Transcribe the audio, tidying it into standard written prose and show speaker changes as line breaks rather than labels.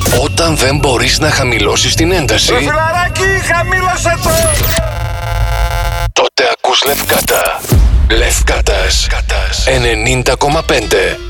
Όταν δεν μπορείς να χαμηλώσεις την ένταση,
Φιλαράκι, χαμήλωσε το!
τότε ακούς Λευκάτα. Λευκάτας 90,5.